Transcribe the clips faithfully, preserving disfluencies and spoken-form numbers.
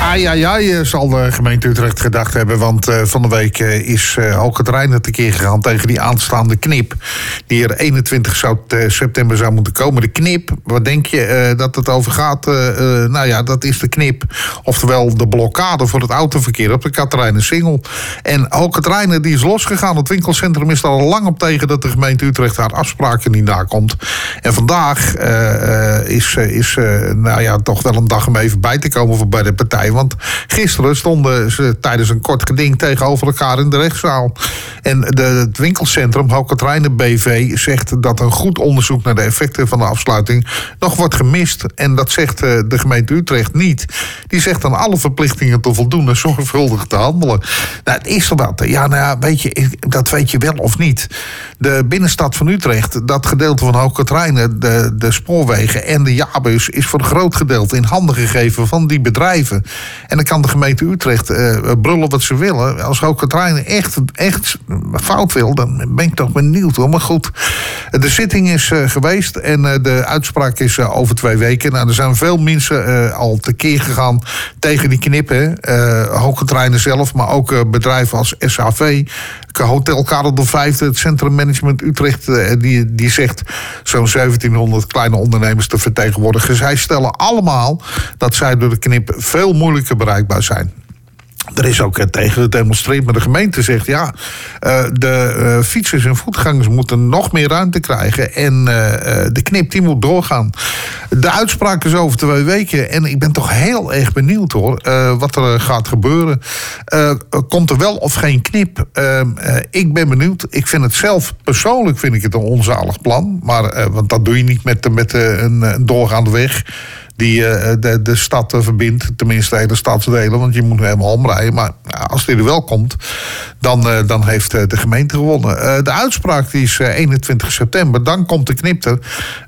Ai, ai, ai, zal de gemeente Utrecht gedacht hebben. Want uh, van de week uh, is uh, ook het Rijnen tekeer gegaan tegen die aanstaande knip. Die er eenentwintig september zou moeten komen. De knip, wat denk je uh, dat het over gaat? Uh, uh, nou ja, dat is de knip. Oftewel de blokkade voor het autoverkeer op de Catharijnensingel. En ook het Rijnen die is losgegaan. Het winkelcentrum is er al lang op tegen dat de gemeente Utrecht haar afspraken niet nakomt. En vandaag uh, uh, is, uh, is uh, nou ja, toch wel een dag om even bij te komen voor bij de partij. Want gisteren stonden ze tijdens een kort geding tegenover elkaar in de rechtszaal. En de, het winkelcentrum Hoog het Rijnen B V zegt dat een goed onderzoek naar de effecten van de afsluiting nog wordt gemist. En dat zegt de gemeente Utrecht niet. Die zegt aan alle verplichtingen te voldoen en zorgvuldig te handelen. Nou, het is er wat. Ja, nou ja, weet je, dat weet je wel of niet. De binnenstad van Utrecht, dat gedeelte van Hoog het Rijnen, de, de spoorwegen en de jaarbus is voor een groot gedeelte in handen gegeven van die bedrijven. En dan kan de gemeente Utrecht uh, brullen wat ze willen. Als Hoog het Rijnen echt, echt fout wil, dan ben ik toch benieuwd hoor. Maar goed, de zitting is uh, geweest en uh, de uitspraak is uh, over twee weken. Nou, er zijn veel mensen uh, al tekeer gegaan tegen die knippen. Uh, Hoog het Rijnen zelf, maar ook uh, bedrijven als S H V, Hotel Karel de Vijfde, het Centrum Management Utrecht, uh, die, die zegt zo'n zeventienhonderd kleine ondernemers te vertegenwoordigen. Zij stellen allemaal dat zij door de knip veel moeilijker bereikbaar zijn. Er is ook tegen gedemonstreerd, maar de gemeente zegt ja, uh, de uh, fietsers en voetgangers moeten nog meer ruimte krijgen en uh, de knip die moet doorgaan. De uitspraak is over twee weken en ik ben toch heel erg benieuwd hoor, uh, wat er gaat gebeuren. Uh, komt er wel of geen knip? Uh, uh, ik ben benieuwd. Ik vind het zelf, persoonlijk vind ik het een onzalig plan, maar, uh, want dat doe je niet met, met uh, een, een doorgaande weg die uh, de, de stad uh, verbindt, tenminste de hele stadsdelen, want je moet nu helemaal omrijden. Maar uh, als die er wel komt, dan, uh, dan heeft uh, de gemeente gewonnen. Uh, de uitspraak die is uh, eenentwintig september, dan komt de knip er.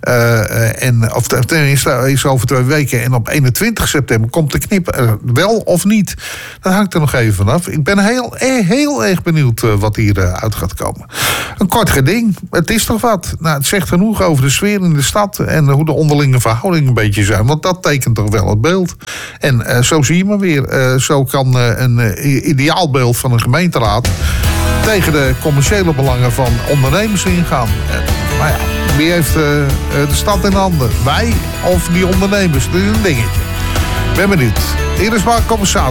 Uh, en, of tenminste, is over twee weken. En op eenentwintig september komt de knip er wel of niet. Dat hangt er nog even vanaf. Ik ben heel, heel erg benieuwd uh, wat hier uh, uit gaat komen. Een kort geding, het is toch wat? Nou, het zegt genoeg over de sfeer in de stad en hoe de onderlinge verhoudingen een beetje zijn. Want dat tekent toch wel het beeld. En uh, zo zie je maar weer. Uh, zo kan uh, een uh, ideaalbeeld van een gemeenteraad tegen de commerciële belangen van ondernemers ingaan. Uh, maar ja, wie heeft uh, de stad in handen? Wij of die ondernemers? Dat is een dingetje. Ben benieuwd. Hier is maar commissaris.